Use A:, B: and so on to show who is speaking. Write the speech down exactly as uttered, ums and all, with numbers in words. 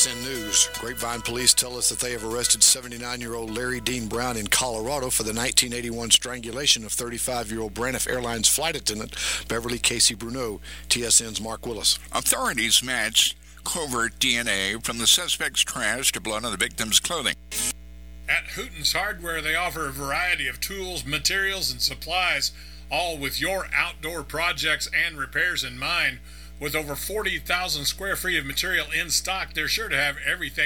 A: S N News. Grapevine police tell us that they have arrested seventy-nine-year-old Larry Dean Brown in Colorado for the nineteen eighty-one strangulation of thirty-five-year-old Braniff Airlines flight attendant Beverly Casey Bruneau. T S N's Mark Willis.
B: Authorities matched covert D N A from the suspect's trash to blood on the victim's clothing.
C: At Hooten's Hardware, they offer a variety of tools, materials, and supplies, all with your outdoor projects and repairs in mind. With over forty thousand square feet of material in stock, they're sure to have everything